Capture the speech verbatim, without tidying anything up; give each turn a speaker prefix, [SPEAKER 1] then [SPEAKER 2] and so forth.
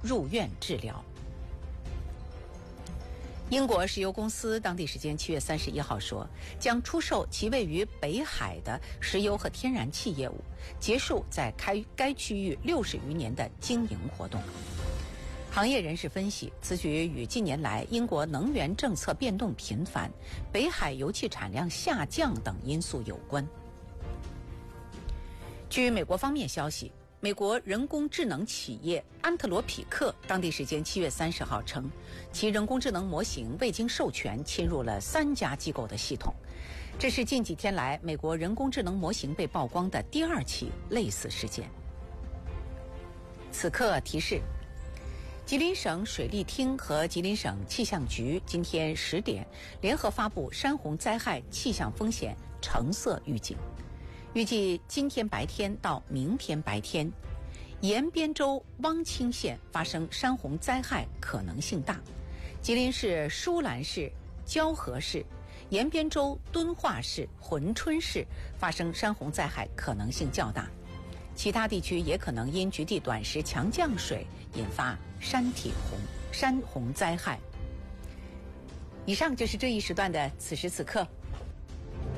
[SPEAKER 1] 入院治疗。英国石油公司当地时间七月三十一号说，将出售其位于北海的石油和天然气业务，结束在开该区域六十余年的经营活动。行业人士分析，此举与近年来英国能源政策变动频繁、北海油气产量下降等因素有关。据美国方面消息，美国人工智能企业安特罗匹克当地时间七月三十号称，其人工智能模型未经授权侵入了三家机构的系统。这是近几天来美国人工智能模型被曝光的第二起类似事件。此刻提示，吉林省水利厅和吉林省气象局今天十点联合发布山洪灾害气象风险橙色预警。预计今天白天到明天白天，延边州汪清县发生山洪灾害可能性大，吉林市舒兰市、蛟河市、延边州敦化市、珲春市发生山洪灾害可能性较大，其他地区也可能因局地短时强降水引发山体洪山洪灾害。以上就是这一时段的此时此刻。